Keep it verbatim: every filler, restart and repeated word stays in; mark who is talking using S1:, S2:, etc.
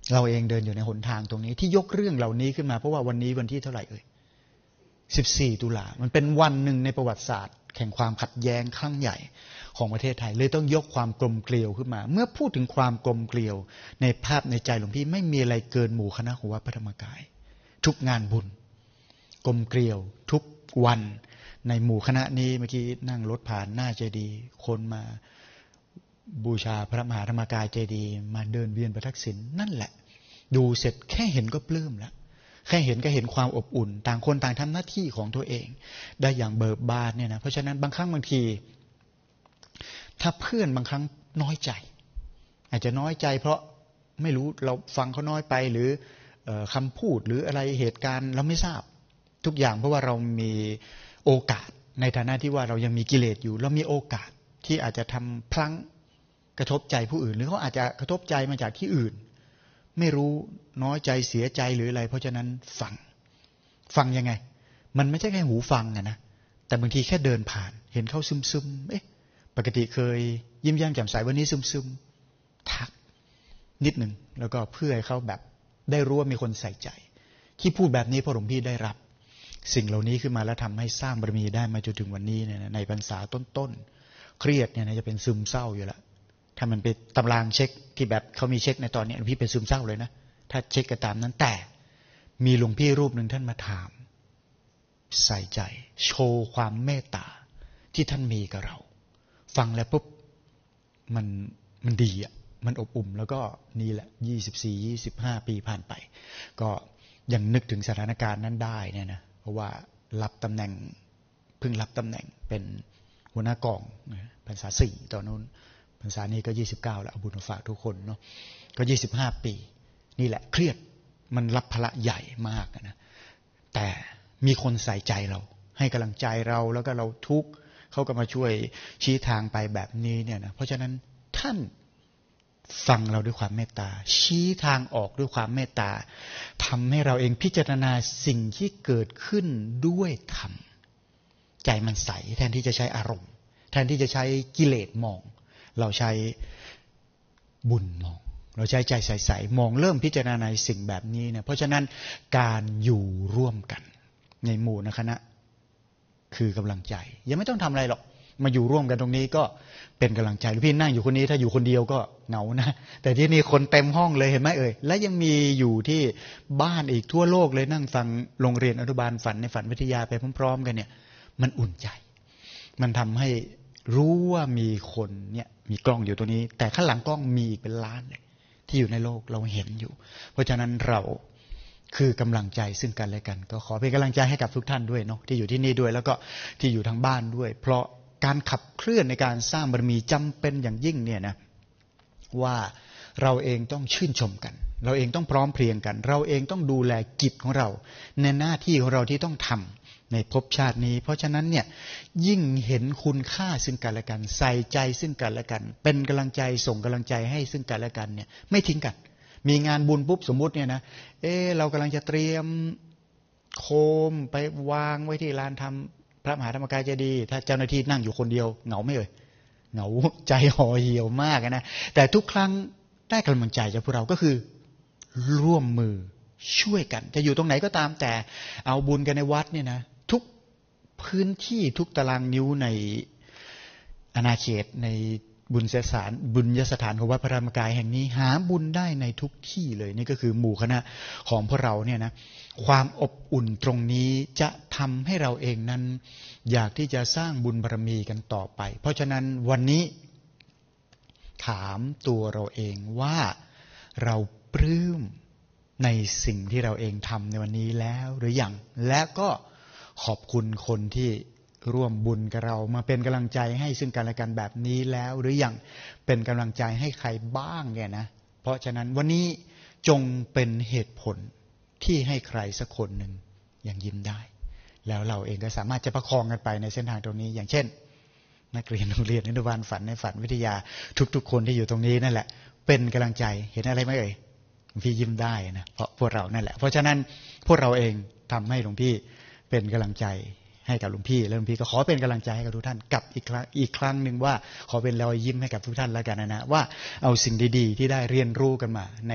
S1: เราเองเดินอยู่ในหนทางตรงนี้ที่ยกเรื่องเหล่านี้ขึ้นมาเพราะว่าวันนี้วันที่เท่าไหร่เอ่ยสิบสี่ตุลามันเป็นวันหนึ่งในประวัติศาสตร์แห่งความขัดแย้งครั้งใหญ่ของประเทศไทยเลยต้องยกความกลมเกลียวขึ้นมาเมื่อพูดถึงความกลมเกลียวในภาพในใจหลวงพี่ไม่มีอะไรเกินหมู่คณะของวัดพระธรรมกายทุกงานบุญกลมเกลียวทุกวันในหมู่คณะนี้เมื่อกี้นั่งรถผ่านหน้าเจดีย์คนมาบูชาพระมหาธรรมกายเจดีย์มาเดินเวียนประทักษิณนั่นแหละดูเสร็จแค่เห็นก็ปลื้มแล้วแค่เห็นก็เห็นความอบอุ่นต่างคนต่างทำหน้าที่ของตัวเองได้อย่างเบิกบานเนี่ยนะเพราะฉะนั้นบางครั้งบางทีถ้าเพื่อนบางครั้งน้อยใจอาจจะน้อยใจเพราะไม่รู้เราฟังเขาน้อยไปหรือคำพูดหรืออะไรเหตุการณ์เราไม่ทราบทุกอย่างเพราะว่าเรามีโอกาสในฐานะที่ว่าเรายังมีกิเลสอยู่เรามีโอกาสที่อาจจะทำพลั้งกระทบใจผู้อื่นหรือเขาอาจจะกระทบใจมาจากที่อื่นไม่รู้น้อยใจเสียใจหรืออะไรเพราะฉะนั้นฟังฟังยังไงมันไม่ใช่แค่หูฟังนะนะแต่บางทีแค่เดินผ่านเห็นเขาซึมๆเอ๊ะปกติเคยยิ้มแย้มแจ่มใสวันนี้ซึมๆทักนิดหนึ่งแล้วก็เพื่อให้เขาแบบได้รู้ว่ามีคนใส่ใจที่พูดแบบนี้เพราะหลวงพี่ได้รับสิ่งเหล่านี้ขึ้นมาแล้วทำให้สร้างบารมีได้มาจนถึงวันนี้เนี่ยในพรรษาต้นๆเครียดเนี่ยจะเป็นซึมเศร้าอยู่แล้วถ้ามันไปตำรางเช็คที่แบบเขามีเช็คในตอนนี้หลวงพี่เป็นซึมเศร้าเลยนะถ้าเช็คก็ตามนั้นแต่มีหลวงพี่รูปหนึ่งท่านมาถามใส่ใจโชว์ความเมตตาที่ท่านมีกับเราฟังแล้วปุ๊บมันมันดีอ่ะมันอบอุ่นแล้วก็นี่แหละยี่สิบสี่ ยี่สิบห้าปีผ่านไปก็ยังนึกถึงสถานการณ์นั้นได้เนี่ยนะเพราะว่ารับตำแหน่งเพิ่งรับตำแหน่งเป็นหัวหน้ากองพรรษาสี่ตอนนู้นพรรษานี้ก็ยี่สิบเก้าแล้วเอาบุญมาฝากทุกคนเนาะก็ยี่สิบห้าปีนี่แหละเครียดมันรับภาระใหญ่มากนะแต่มีคนใส่ใจเราให้กำลังใจเราแล้วก็เราทุกข์เขาก็มาช่วยชี้ทางไปแบบนี้เนี่ยนะเพราะฉะนั้นท่านฟังเราด้วยความเมตตาชี้ทางออกด้วยความเมตตาทำให้เราเองพิจารณาสิ่งที่เกิดขึ้นด้วยธรรมใจมันใสแทนที่จะใช้อารมณ์แทนที่จะใช้กิเลสมองเราใช้บุญมองเราใช้ใจใสๆมองเริ่มพิจารณาในสิ่งแบบนี้เนี่ยเพราะฉะนั้นการอยู่ร่วมกันในหมู่คณะคือกำลังใจยังไม่ต้องทำอะไรหรอกมาอยู่ร่วมกันตรงนี้ก็เป็นกำลังใจพี่นั่งอยู่คนนี้ถ้าอยู่คนเดียวก็เหงานะแต่ที่นี่คนเต็มห้องเลยเห็นไหมเอ่ยและยังมีอยู่ที่บ้านอีกทั่วโลกเลยนั่งฟังโรงเรียนอนุบาลฝันในฝันวิทยาไปพร้อมๆกันเนี่ยมันอุ่นใจมันทำให้รู้ว่ามีคนเนี่ยมีกล้องอยู่ตัวนี้แต่ข้างหลังกล้องมีอีกเป็นล้านเลยที่อยู่ในโลกเราเห็นอยู่เพราะฉะนั้นเราคือกำลังใจซึ่งกันและกันก็ขอเป็นกำลังใจให้กับทุกท่านด้วยเนาะที่อยู่ที่นี่ด้วยแล้วก็ที่อยู่ทางบ้านด้วยเพราะการขับเคลื่อนในการสร้างบารมีจำเป็นอย่างยิ่งเนี่ยนะว่าเราเองต้องชื่นชมกันเราเองต้องพร้อมเพรียงกันเราเองต้องดูแลกิจของเราในหน้าที่ของเราที่ต้องทำในภพชาตินี้เพราะฉะนั้นเนี่ยยิ่งเห็นคุณค่าซึ่งกันและกันใส่ใจซึ่งกันและกันเป็นกำลังใจส่งกำลังใจให้ซึ่งกันและกันเนี่ยไม่ทิ้งกันมีงานบุญปุ๊บสมมุติเนี่ยนะเออเรากำลังจะเตรียมโคมไปวางไว้ที่ลานทำพระมหาธรรมกายเจดีย์ถ้าเจ้าหน้าที่นั่งอยู่คนเดียวเหงาไม่เอ่ยเหงาใจห่อเหี่ยวมากนะแต่ทุกครั้งได้กำลังใจจากพวกเราก็คือร่วมมือช่วยกันจะอยู่ตรงไหนก็ตามแต่เอาบุญกันในวัดเนี่ยนะทุกพื้นที่ทุกตารางนิ้วในอาณาเขตในบุญสถานบุญยสถานของวัดพระธรรมกายแห่งนี้หาบุญได้ในทุกที่เลยนี่ก็คือหมู่คณะของพวกเราเนี่ยนะความอบอุ่นตรงนี้จะทำให้เราเองนั้นอยากที่จะสร้างบุญบารมีกันต่อไปเพราะฉะนั้นวันนี้ถามตัวเราเองว่าเราปลื้มในสิ่งที่เราเองทำในวันนี้แล้วหรือยังและก็ขอบคุณคนที่ร่วมบุญกับเรามาเป็นกำลังใจให้ซึ่งกันและกันแบบนี้แล้วหรือยังเป็นกำลังใจให้ใครบ้างเนี่ยนะเพราะฉะนั้นวันนี้จงเป็นเหตุผลที่ให้ใครสักคนหนึ่งยังยิ้มได้แล้วเราเองก็สามารถจะประคองกันไปในเส้นทางตรงนี้อย่างเช่นนักเรียนโรงเรียนอนุบาลฝันในฝันวิทยาทุกๆคนที่อยู่ตรงนี้นั่นแหละเป็นกำลังใจเห็นอะไรไหมเอ่ยหลวงพี่ยิ้มได้นะเพราะพวกเรานั่นแหละเพราะฉะนั้นพวกเราเองทำให้หลวงพี่เป็นกำลังใจให้กับหลวงพี่แล้วหลวงพี่ก็ขอเป็นกำลังใจให้กับทุกท่านกับอีกครั้งอีกครั้งหนึ่งว่าขอเป็นรอยยิ้มให้กับทุกท่านแล้วกันนะนะว่าเอาสิ่งดีๆที่ได้เรียนรู้กันมาใน